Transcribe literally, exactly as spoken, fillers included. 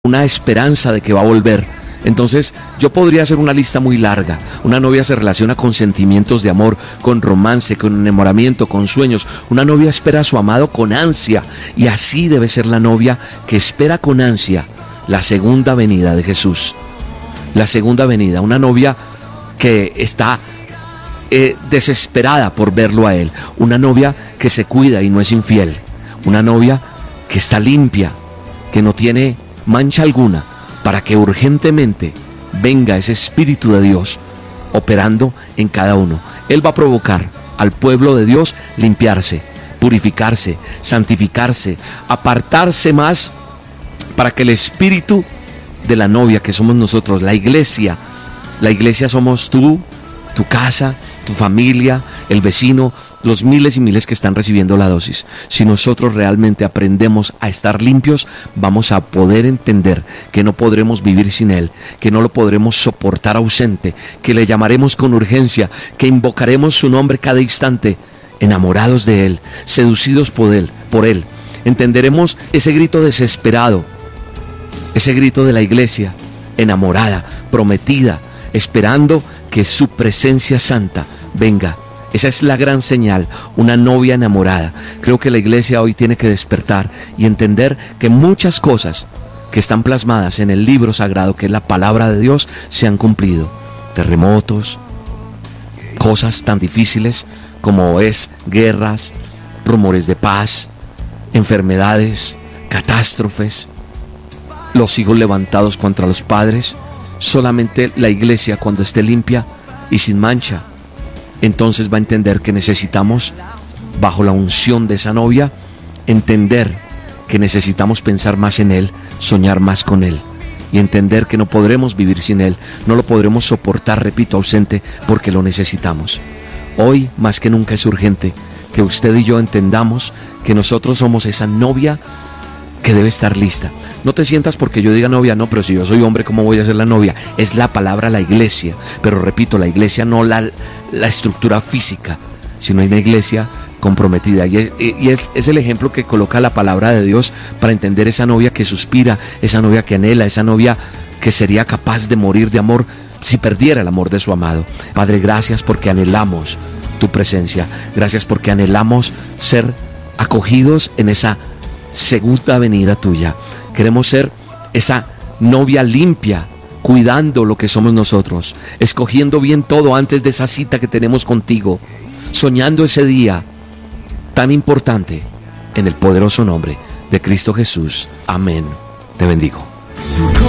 una esperanza de que va a volver. Entonces yo podría hacer una lista muy larga. Una novia se relaciona con sentimientos de amor, con romance, con enamoramiento, con sueños. Una novia espera a su amado con ansia, y así debe ser la novia que espera con ansia la segunda venida de Jesús. La segunda venida, una novia que está eh, desesperada por verlo a Él. Una novia que se cuida y no es infiel. Una novia que está limpia, que no tiene mancha alguna, para que urgentemente venga ese Espíritu de Dios operando en cada uno. Él va a provocar al pueblo de Dios limpiarse, purificarse, santificarse, apartarse más, para que el espíritu de la novia, que somos nosotros, la iglesia, la iglesia somos tú, tu casa, tu familia, el vecino, los miles y miles que están recibiendo la dosis. Si nosotros realmente aprendemos a estar limpios, vamos a poder entender que no podremos vivir sin Él, que no lo podremos soportar ausente, que le llamaremos con urgencia, que invocaremos su nombre cada instante, enamorados de Él, seducidos por Él, por Él. Entenderemos ese grito desesperado, ese grito de la iglesia, enamorada, prometida, esperando que su presencia santa venga. Esa es la gran señal, una novia enamorada. Creo que la iglesia hoy tiene que despertar y entender que muchas cosas que están plasmadas en el libro sagrado, que es la palabra de Dios, se han cumplido. Terremotos, cosas tan difíciles como es guerras, rumores de paz, enfermedades, catástrofes, los hijos levantados contra los padres. Solamente la iglesia, cuando esté limpia y sin mancha, entonces va a entender que necesitamos, bajo la unción de esa novia, entender que necesitamos pensar más en Él, soñar más con Él, y entender que no podremos vivir sin Él, no lo podremos soportar, repito, ausente, porque lo necesitamos. Hoy más que nunca es urgente que usted y yo entendamos que nosotros somos esa novia que debe estar lista. No te sientas porque yo diga novia, no, pero si yo soy hombre, ¿cómo voy a ser la novia? Es la palabra la iglesia, pero repito, la iglesia no la, la estructura física, sino una iglesia comprometida, y, es, y es, es el ejemplo que coloca la palabra de Dios para entender esa novia que suspira, esa novia que anhela, esa novia que sería capaz de morir de amor si perdiera el amor de su amado. Padre, gracias porque anhelamos tu presencia, gracias porque anhelamos ser acogidos en esa segunda venida tuya. Queremos ser esa novia limpia, cuidando lo que somos nosotros, escogiendo bien todo antes de esa cita que tenemos contigo, soñando ese día tan importante, en el poderoso nombre de Cristo Jesús. Amén. Te bendigo.